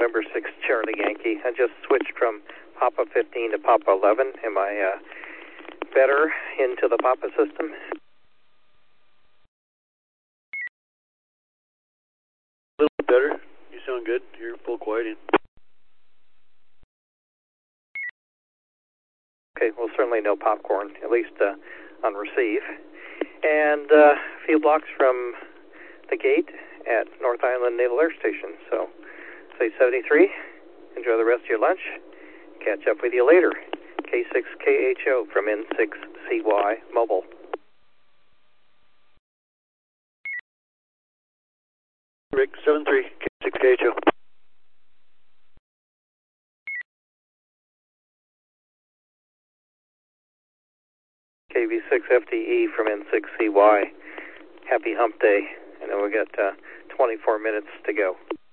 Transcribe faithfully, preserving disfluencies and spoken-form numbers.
November six, Charlie Yankee. I just switched from Papa fifteen to Papa eleven. Am I uh, better into the Papa system? A little bit better. You sound good. You're full quieting. Okay, well, certainly no popcorn, at least uh, on receive. And uh, a few blocks from the gate at North Island Naval Air Station. So, say seventy-three. Enjoy the rest of your lunch. Catch up with you later. K six K H O from N six C Y Mobile. Rick, seven three, K six K H O. K V six F D E from N six C Y. Happy hump day. I know we got uh, twenty-four minutes to go.